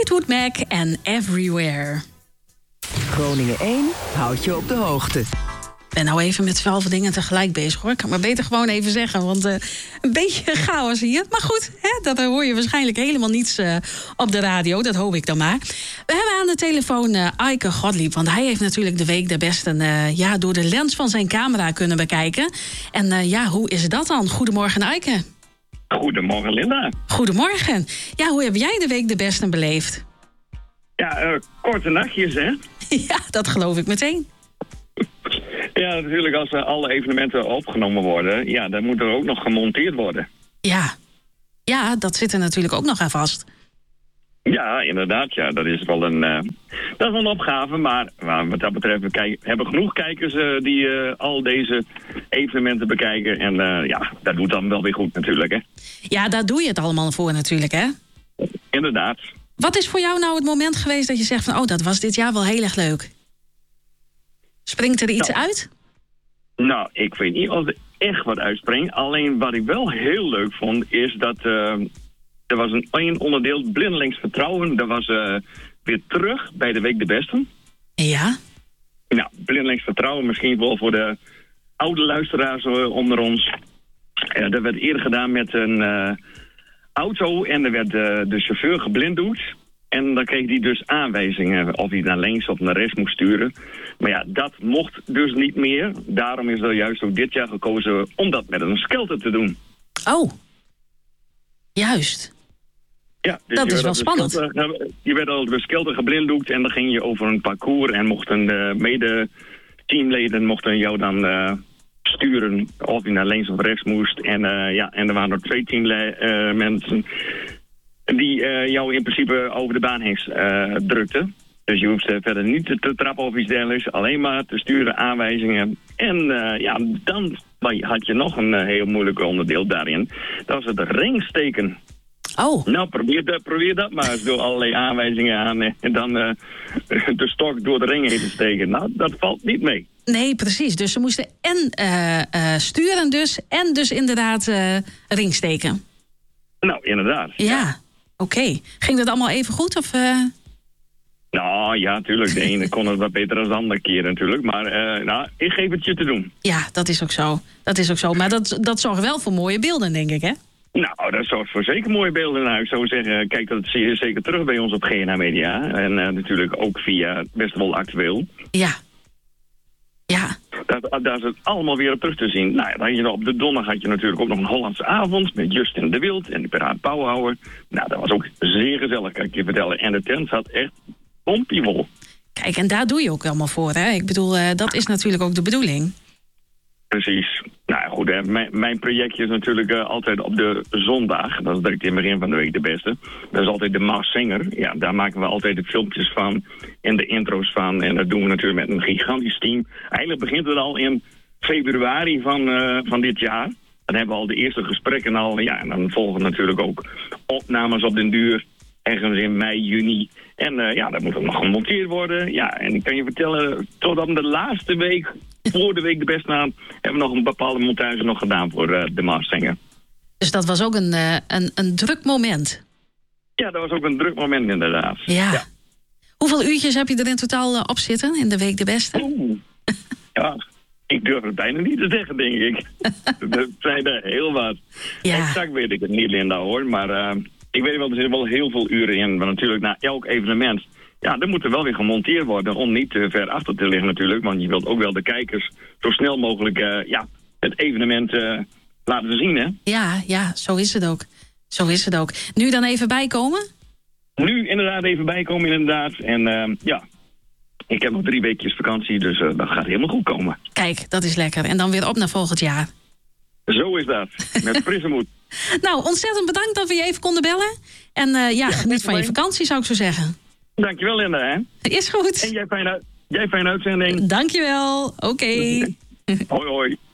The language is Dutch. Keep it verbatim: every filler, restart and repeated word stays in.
Fleetwood Mac en Everywhere. Groningen één houdt je op de hoogte. Ik ben nou even met twaalf dingen tegelijk bezig, hoor. Ik kan maar beter gewoon even zeggen, want uh, een beetje chaos hier. Maar goed, hè, dat hoor je waarschijnlijk helemaal niets uh, op de radio. Dat hoop ik dan maar. We hebben aan de telefoon uh, Eike Godlieb, want hij heeft natuurlijk de week de beste uh, ja, door de lens van zijn camera kunnen bekijken. En uh, ja, hoe is dat dan? Goedemorgen, Eike. Goedemorgen, Linda. Goedemorgen. Ja, hoe heb jij de week de beste beleefd? Ja, uh, korte nachtjes, hè? Ja, dat geloof ik meteen. Ja, natuurlijk, als uh, alle evenementen opgenomen worden, ja, dan moet er ook nog gemonteerd worden. Ja, ja, dat zit er natuurlijk ook nog aan vast. Ja, inderdaad, ja, dat is wel een, uh, dat is wel een opgave, maar uh, wat dat betreft, we kijk, hebben genoeg kijkers uh, die uh, al deze evenementen bekijken. En uh, ja, dat doet dan wel weer goed natuurlijk, hè? Ja, daar doe je het allemaal voor natuurlijk, hè? Inderdaad. Wat is voor jou nou het moment geweest dat je zegt van, oh, dat was dit jaar wel heel erg leuk? Springt er iets nou, uit? Nou, ik weet niet of er echt wat uitspringt. Alleen wat ik wel heel leuk vond, is dat uh, er was een één onderdeel, blindelings vertrouwen. Dat was uh, weer terug bij de Week de Beste. Ja. Nou, blindelings vertrouwen misschien wel voor de oude luisteraars uh, onder ons. Uh, dat werd eerder gedaan met een uh, auto en er werd uh, de chauffeur geblinddoekt. En dan kreeg hij dus aanwijzingen of hij naar links of naar rechts moest sturen. Maar ja, dat mocht dus niet meer. Daarom is er juist ook dit jaar gekozen om dat met een skelter te doen. Oh, juist. Ja, dus dat is wel spannend. Skelter, je werd al door skelter geblinddoekt en dan ging je over een parcours en mochten de mede-teamleden mochten jou dan uh, sturen of je naar links of rechts moest. En, uh, ja, en er waren nog twee teammensen uh, die uh, jou in principe over de baan heen uh, drukten. Dus je hoeft uh, verder niet te, te trappen of iets dergelijks, alleen maar te sturen, aanwijzingen. En uh, ja, dan had je nog een uh, heel moeilijk onderdeel daarin. Dat was het ringsteken. Oh. Nou, probeer dat, probeer dat maar eens door allerlei aanwijzingen aan en dan uh, de stok door de ring heen te steken. Nou, dat valt niet mee. Nee, precies. Dus ze moesten en uh, uh, sturen dus, en dus inderdaad uh, ringsteken. Nou, inderdaad. Ja, ja. Oké. Okay. Ging dat allemaal even goed? Of, uh... Nou, ja, natuurlijk. De ene kon het wat beter dan de andere keer natuurlijk. Maar uh, nou, ik geef het je te doen. Ja, dat is ook zo. Dat is ook zo. Maar dat, dat zorgt wel voor mooie beelden, denk ik, hè? Nou, dat zorgt voor zeker mooie beelden. Nou, ik zou zeggen, kijk dat zie je zeker terug bij ons op G N H Media. En uh, natuurlijk ook via Best wel Actueel. Ja. Ja. Daar, daar is het allemaal weer op terug te zien. Nou, dan had je op de donderdag had je natuurlijk ook nog een Hollandse avond met Justin de Wild en de Piraat Pauwhouwer. Nou, dat was ook zeer gezellig, kan ik je vertellen. En de tent zat echt pompievol. Kijk, en daar doe je ook allemaal voor, hè? Ik bedoel, uh, dat is natuurlijk ook de bedoeling. Precies. Nou goed, hè. Mijn, mijn projectje is natuurlijk uh, altijd op de zondag. Dat is direct in het begin van de week de beste. Dat is altijd de Maas Singer. Ja, daar maken we altijd de filmpjes van en de intro's van. En dat doen we natuurlijk met een gigantisch team. Eigenlijk begint het al in februari van, uh, van dit jaar. Dan hebben we al de eerste gesprekken al. Ja, en dan volgen natuurlijk ook opnames op den duur. Ergens in mei, juni. En uh, ja, dat moet ook nog gemonteerd worden. Ja, en ik kan je vertellen, tot op de laatste week, voor de week de beste aan, hebben we nog een bepaalde montage nog gedaan voor uh, de Maaszinger. Dus dat was ook een, uh, een, een druk moment? Ja, dat was ook een druk moment inderdaad. Ja. Ja. Hoeveel uurtjes heb je er in totaal uh, op zitten in de week de beste? Oeh. Ja, ik durf het bijna niet te zeggen, denk ik. Er zijn er heel wat. Ja. Exact weet ik het niet, Linda, hoor. Maar uh, ik weet wel, er zitten wel heel veel uren in. Maar natuurlijk, na elk evenement, ja, er moet er wel weer gemonteerd worden om niet te ver achter te liggen natuurlijk. Want je wilt ook wel de kijkers zo snel mogelijk uh, ja, het evenement uh, laten zien, hè? Ja, ja, zo is het ook. Zo is het ook. Nu dan even bijkomen? Nu inderdaad even bijkomen, inderdaad. En uh, ja, ik heb nog drie weekjes vakantie, dus uh, dat gaat helemaal goed komen. Kijk, dat is lekker. En dan weer op naar volgend jaar. Zo is dat. Met frisse moed. Nou, ontzettend bedankt dat we je even konden bellen. En uh, ja, ja, geniet van je vakantie, zou ik zo zeggen. Dankjewel, Linda. Hè? Is goed. En jij fijne, jij fijne uitzending. Dankjewel. Oké. Okay. Hoi, hoi.